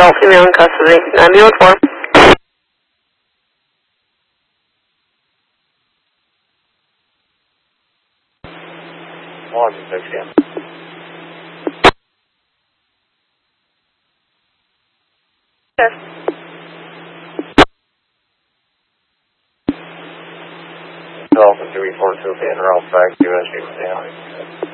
adult female in custody. 914. One, 6 a.m. Yes. Delta 342 being route back to USG with the